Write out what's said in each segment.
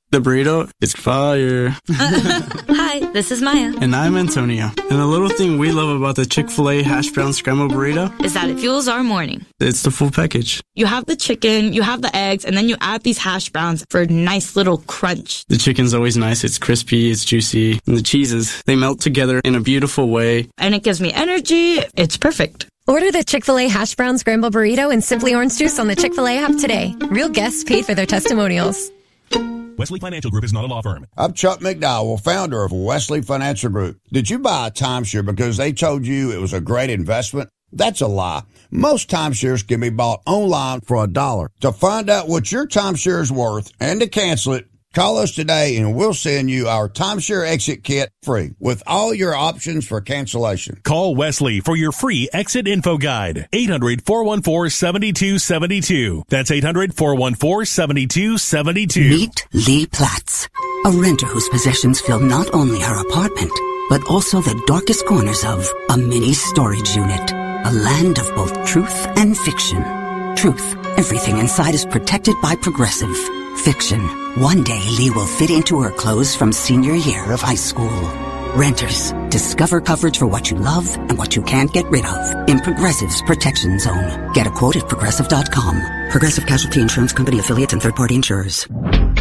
The burrito is fire. Hi, this is Maya. And I'm Antonio. And the little thing we love about the Chick-fil-A hash brown scrambled burrito is that it fuels our morning. It's the full package. You have the chicken, you have the eggs, and then you add these hash browns for a nice little crunch. The chicken's always nice. It's crispy, it's juicy. And the cheeses, they melt together in a beautiful way. And it gives me energy. It's perfect. Order the Chick-fil-A hash brown scrambled burrito and Simply Orange Juice on the Chick-fil-A app today. Real guests paid for their testimonials. Wesley Financial Group is not a law firm. I'm Chuck McDowell, founder of Wesley Financial Group. Did you buy a timeshare because they told you it was a great investment? That's a lie. Most timeshares can be bought online for $1. To find out what your timeshare is worth and to cancel it, call us today and we'll send you our timeshare exit kit free with all your options for cancellation. Call Wesley for your free exit info guide. 800-414-7272. That's 800-414-7272. Meet Lee Platts, a renter whose possessions fill not only her apartment, but also the darkest corners of a mini storage unit. A land of both truth and fiction. Truth, everything inside is protected by Progressive. Fiction, one day Lee will fit into her clothes from senior year of high school. Renters, discover coverage for what you love and what you can't get rid of in Progressive's Protection Zone. Get a quote at Progressive.com. Progressive Casualty Insurance Company affiliates and third-party insurers.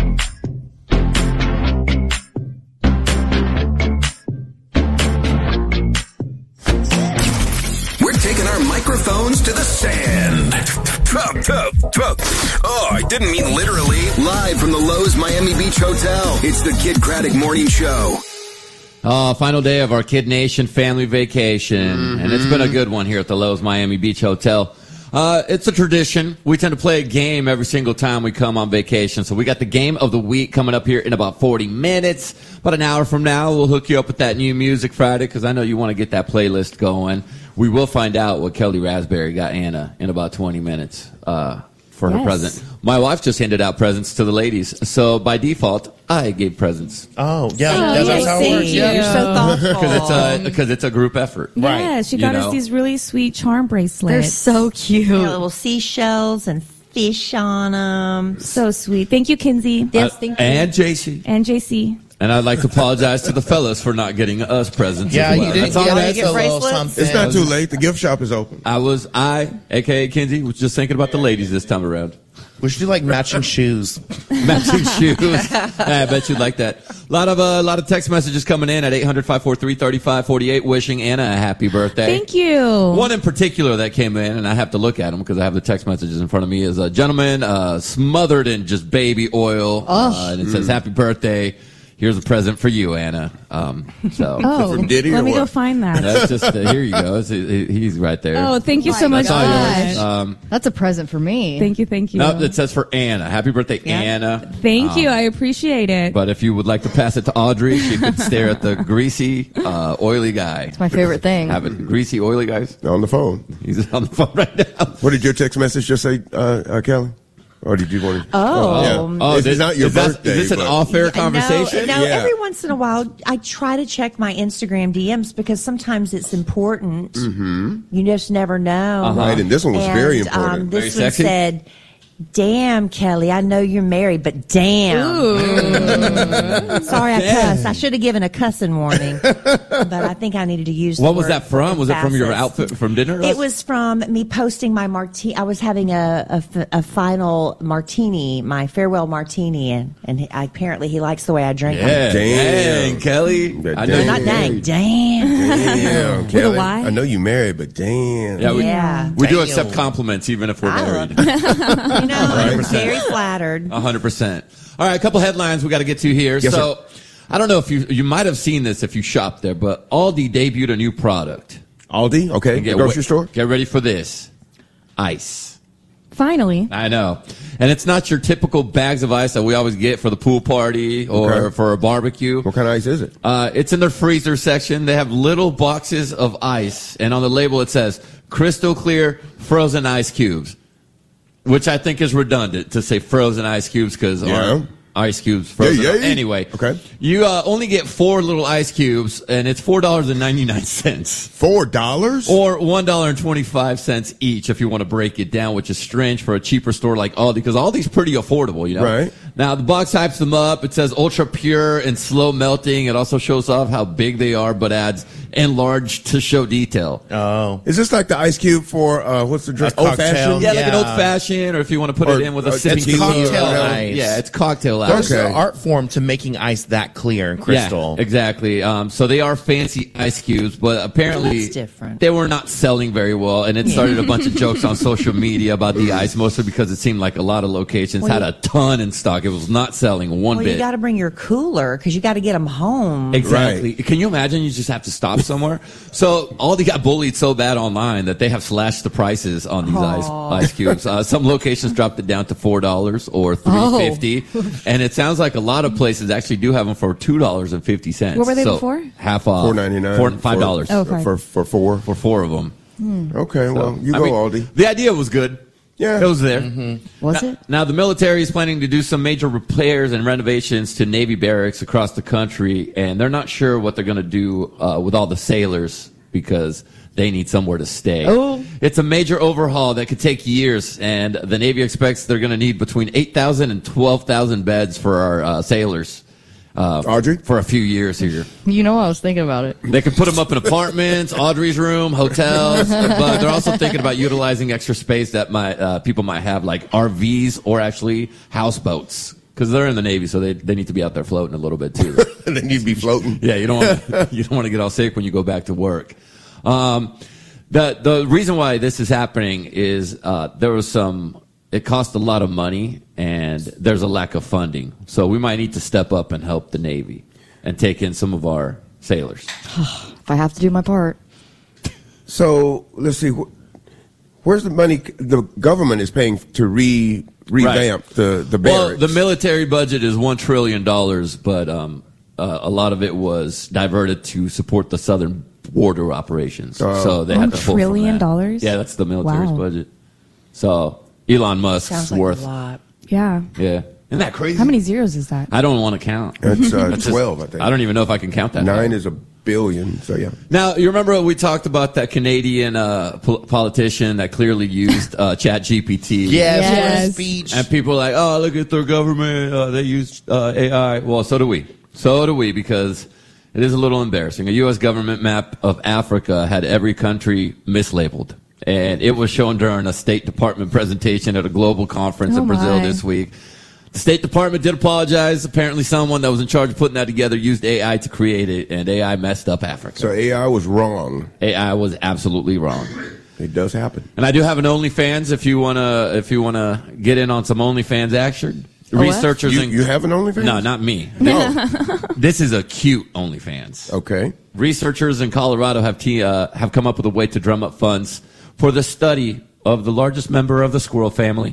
Microphones to the sand. Oh, I didn't mean literally. Live from the Lowe's Miami Beach Hotel, it's the Kid Craddock Morning Show. Final day of our Kid Nation family vacation, and it's been a good one here at the Lowe's Miami Beach Hotel. It's a tradition. We tend to play a game every single time we come on vacation. So we got the game of the week coming up here in about 40 minutes. About an hour from now, we'll hook you up with that new Music Friday because I know you want to get that playlist going. We will find out what Kelly Raspberry got Anna in about 20 minutes for her present. My wife just handed out presents to the ladies. So by default, I gave presents. Oh, yeah. That's how it works. Yeah. You're so thoughtful. Because it's a group effort. Yeah, she got us these really sweet charm bracelets. They're so cute. Little seashells and fish on them. So sweet. Thank you, Kinsey. Yes, thank you. And JC. And JC. And I'd like to apologize to the fellas for not getting us presents. Yeah, as well. you didn't get a little something. It's not too late. The gift shop is open. I, a.k.a. Kinsey, was just thinking about the ladies this time around. We should do like matching shoes. Matching shoes. I bet you'd like that. A lot of text messages coming in at 800-543-3548 wishing Anna a happy birthday. Thank you. One in particular that came in, and I have to look at them because I have the text messages in front of me, is a gentleman smothered in just baby oil. And it says, happy birthday. Here's a present for you, Anna. From Diddy let me go find that. That's just here you go. He's right there. Oh, thank you so much. That's a present for me. Thank you. No, it says for Anna. Happy birthday, Anna. Thank you. I appreciate it. But if you would like to pass it to Audrey, she could stare at the greasy, oily guy. It's my favorite thing. Have it greasy, oily guys on the phone. He's on the phone right now. What did your text message just say, Kelly? Or did you want to? It's not your birthday. Is this an off-air conversation? No, every once in a while, I try to check my Instagram DMs because sometimes it's important. Mm-hmm. You just never know. Right, and this one was very important. This very one sexy? said, damn, Kelly, I know you're married, but damn. Sorry, I cussed. I should have given a cussing warning, but I think I needed to use What the was word that from? Was it from your outfit from dinner? It was from me posting my martini. I was having a final martini, my farewell martini, and apparently he likes the way I drink them. Yeah, dang, Kelly. Not dang, damn. Kelly. With a Y? I know you married, but damn. Yeah, we do accept compliments even if we're married. I'm very flattered. 100%. All right, a couple headlines we got to get to here. Yes, so, sir. I don't know if you might have seen this if you shop there, but Aldi debuted a new product. Aldi? Okay. Grocery store? Get ready for this. Ice. Finally. I know. And it's not your typical bags of ice that we always get for the pool party or for a barbecue. What kind of ice is it? It's in their freezer section. They have little boxes of ice, and on the label it says, crystal clear frozen ice cubes. Which I think is redundant to say frozen ice cubes because ice cubes frozen. Yeah. Anyway, okay. You only get 4 little ice cubes, and it's $4.99. $4? Or $1.25 each if you want to break it down, which is strange for a cheaper store like Aldi because Aldi's pretty affordable, you know. Right. Now, the box hypes them up. It says ultra pure and slow melting. It also shows off how big they are, but adds enlarged to show detail. Oh. Is this like the ice cube for, what's the drink? Old Fashioned? Yeah, like an old fashioned, or if you want to put it in with a sipping It's cocktail ice. Yeah, it's cocktail ice. There's an art form to making ice that clear and crystal. Yeah, exactly. So they are fancy ice cubes, but apparently That's different. they were not selling very well, and it started a bunch of jokes on social media about the ice, mostly because it seemed like a lot of locations had a ton in stock. It was not selling one bit. You got to bring your cooler because you got to get them home. Exactly. Right. Can you imagine you just have to stop somewhere? So Aldi got bullied so bad online that they have slashed the prices on these ice cubes. Some locations dropped it down to $4 or $3.50, and it sounds like a lot of places actually do have them for $2.50. What were they before? Half off. $4.99. $5. Oh, fine. For four? For 4 of them. Okay, well, you go, Aldi. The idea was good. Yeah. It was there. Was it? Now, the military is planning to do some major repairs and renovations to Navy barracks across the country, and they're not sure what they're going to do with all the sailors because they need somewhere to stay. Oh. It's a major overhaul that could take years, and the Navy expects they're going to need between 8,000 and 12,000 beds for our sailors. Audrey? For a few years here. You know, I was thinking about it. They could put them up in apartments, Audrey's room, hotels, but they're also thinking about utilizing extra space that people might have, like RVs or actually houseboats. Because they're in the Navy, so they need to be out there floating a little bit too. And then you'd be floating. Yeah, you don't want to get all sick when you go back to work. The reason why this is happening is it cost a lot of money, and there's a lack of funding. So we might need to step up and help the Navy and take in some of our sailors. If I have to do my part. So, let's see. Where's the money the government is paying to revamp the barracks? Well, the military budget is $1 trillion, but a lot of it was diverted to support the southern border operations. So they had to pull $1 trillion? Yeah, that's the military's Wow. budget. So Elon Musk's Sounds like worth. a lot. Yeah. Yeah. Isn't that crazy? How many zeros is that? I don't want to count. That's That's 12, I think. I don't even know if I can count that. 9 is a billion, so yeah. Now, you remember we talked about that Canadian politician that clearly used ChatGPT? Yes. Speech. And people are like, oh, look at their government. They use AI. Well, so do we. So do we, because it is a little embarrassing. A U.S. government map of Africa had every country mislabeled. And it was shown during a State Department presentation at a global conference in Brazil this week. The State Department did apologize. Apparently someone that was in charge of putting that together used AI to create it, and AI messed up Africa. So AI was wrong. AI was absolutely wrong. It does happen. And I do have an OnlyFans if you wanna get in on some OnlyFans action. Researchers you have an OnlyFans? No, not me. No. This is a cute OnlyFans. Okay. Researchers in Colorado have come up with a way to drum up funds for the study of the largest member of the squirrel family.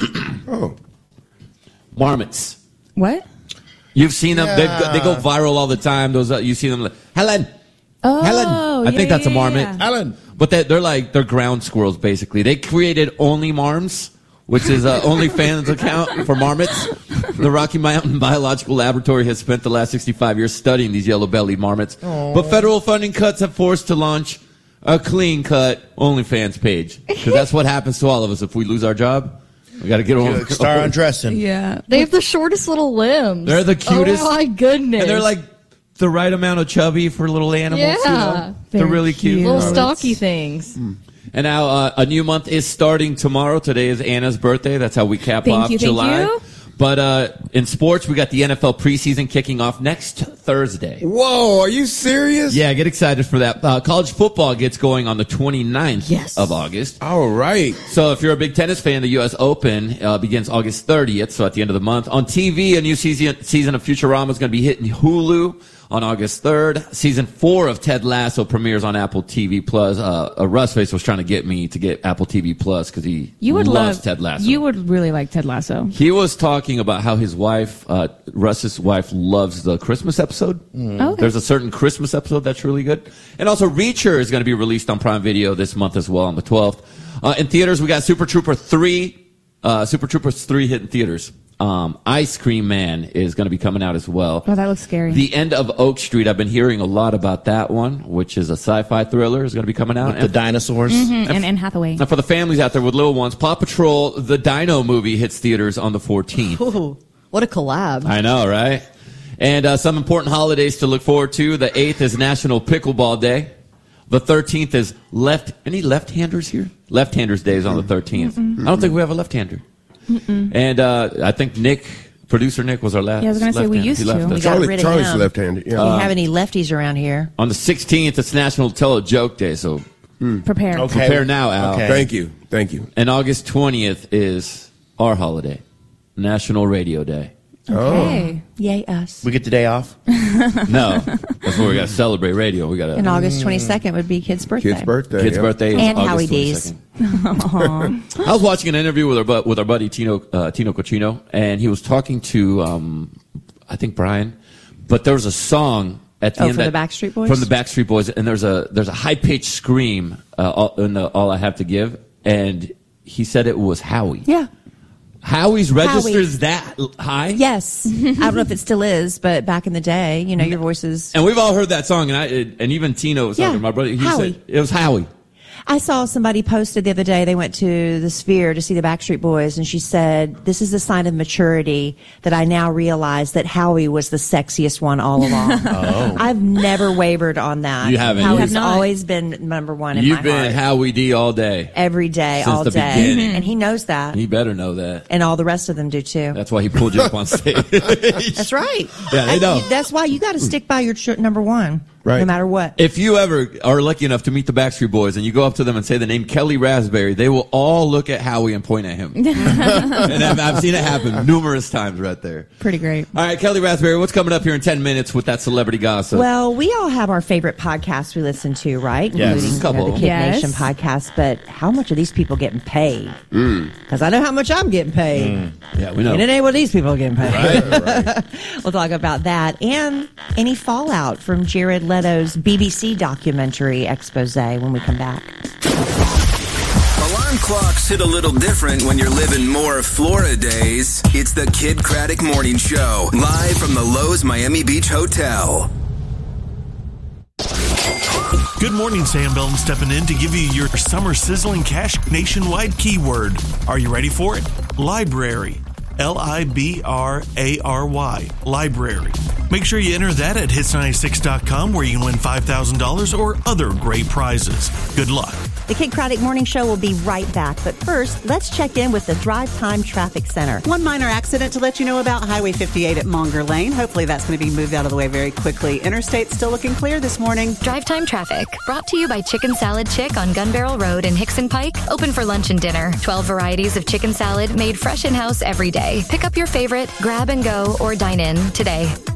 Marmots. What? You've seen them. They go viral all the time. Those you see them like, Helen. Oh, Helen. I think that's a marmot. yeah. Helen. But they're ground squirrels basically. They created Only Marms, which is an OnlyFans account for marmots. The Rocky Mountain Biological Laboratory has spent the last 65 years studying these yellow-bellied marmots. But federal funding cuts have forced to launch a clean-cut OnlyFans page. Because that's what happens to all of us if we lose our job. We got to get over. Start undressing. Yeah. They have the shortest little limbs. They're the cutest. Oh, my goodness. And they're like the right amount of chubby for little animals. Yeah. You know? They're really cute. Little stocky things. And now a new month is starting tomorrow. Today is Anna's birthday. That's how we cap Thank off you, thank July. you. But in sports, we got the NFL preseason kicking off next Thursday. Whoa, are you serious? Yeah, get excited for that. College football gets going on the 29th of August. All right. So if you're a big tennis fan, the U.S. Open begins August 30th, so at the end of the month. On TV, a new season of Futurama is going to be hitting Hulu on August 3rd. Season 4 of Ted Lasso premieres on Apple TV+. Russface was trying to get me to get Apple TV+ because he loves Ted Lasso. You would really like Ted Lasso. He was talking about how his wife, Russ's wife, loves the Christmas episode. Okay. There's a certain Christmas episode that's really good. And also Reacher is going to be released on Prime Video this month as well on the 12th. In theaters, we got Super Troopers 3 hitting theaters. Ice Cream Man is going to be coming out as well. Oh, that looks scary. The End of Oak Street, I've been hearing a lot about that one, which is a sci-fi thriller, is going to be coming out. With the dinosaurs. Mm-hmm. And Anne Hathaway. And for the families out there with little ones, Paw Patrol, the Dino movie hits theaters on the 14th. Ooh. What a collab. I know, right? And some important holidays to look forward to. The 8th is National Pickleball Day. The 13th is any left-handers here? Left-handers Day is on the 13th. I don't think we have a left-hander. And I think producer Nick was our last. Yeah, I was going to say we used to. We got rid of Charlie's him. left-handed. Do you have any lefties around here? On the 16th, it's National Tell a Joke Day, so Prepare. prepare now, Al. Okay. Thank you. And August 20th is our holiday, National Radio Day. Okay. Yay, us. We get the day off. No, that's where we got to celebrate radio. We got And to. August 22nd would be Kid's birthday. Kid's birthday. Kid's yeah. birthday is And August Howie D's. 22nd. I was watching an interview with our buddy Tino Cochino, and he was talking to I think Brian, but there was a song at the end from the Backstreet Boys? From the Backstreet Boys, and there's a high pitched scream in the All I Have to Give, and he said it was Howie. Yeah. Howie's register is that high? Yes. I don't know if it still is, but back in the day, your voices. And we've all heard that song, and even Tino was talking, my brother. He Howie. said it was Howie. I saw somebody posted the other day, they went to the Sphere to see the Backstreet Boys, and she said, this is a sign of maturity that I now realize that Howie was the sexiest one all along. I've never wavered on that. You haven't. Howie's always been number one in my You've heart. been Howie D all day. Every day, Since all the day. beginning. And he knows that. He better know that. And all the rest of them do too. That's why he pulled you up on stage. That's right. Yeah, they know. That's why you got to stick by your number one. Right. No matter what. If you ever are lucky enough to meet the Backstreet Boys and you go up to them and say the name Kelly Raspberry, they will all look at Howie and point at him. And I've seen it happen numerous times right there. Pretty great. All right, Kelly Raspberry, what's coming up here in 10 minutes with that celebrity gossip? Well, we all have our favorite podcasts we listen to, right? Yes. Including A couple. the Kid Yes. Nation podcast. But how much are these people getting paid? Because I know how much I'm getting paid. Yeah, we know. And it ain't what these people are getting paid. Right. We'll talk about that and any fallout from Jared Leto's BBC documentary expose when we come back. Alarm clocks hit a little different when you're living more Florida days. It's the Kid Craddock Morning Show, live from the Lowe's Miami Beach Hotel. Good morning, Sam Belton stepping in to give you your summer sizzling cash nationwide keyword. Are you ready for it? Library. Library. Library. Make sure you enter that at hits96.com where you can win $5,000 or other great prizes. Good luck. The Kid Craddock Morning Show will be right back. But first, let's check in with the Drive Time Traffic Center. One minor accident to let you know about, Highway 58 at Monger Lane. Hopefully that's going to be moved out of the way very quickly. Interstate still looking clear this morning. Drive Time Traffic, brought to you by Chicken Salad Chick on Gun Barrel Road in Hickson Pike. Open for lunch and dinner. 12 varieties of chicken salad made fresh in-house every day. Pick up your favorite, grab and go, or dine in today.